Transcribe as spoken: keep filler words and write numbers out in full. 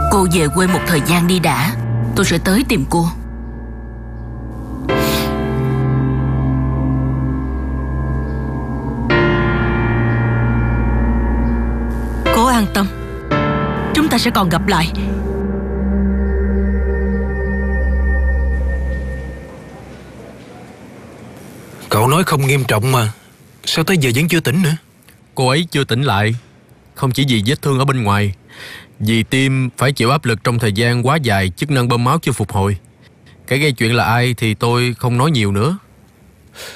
Cô về quê một thời gian đi đã, tôi sẽ tới tìm cô. Cô an tâm, chúng ta sẽ còn gặp lại. Cậu nói không nghiêm trọng mà, sao tới giờ vẫn chưa tỉnh nữa? Cô ấy chưa tỉnh lại, không chỉ vì vết thương ở bên ngoài, vì tim phải chịu áp lực trong thời gian quá dài, chức năng bơm máu chưa phục hồi. Cái gây chuyện là ai thì tôi không nói nhiều nữa.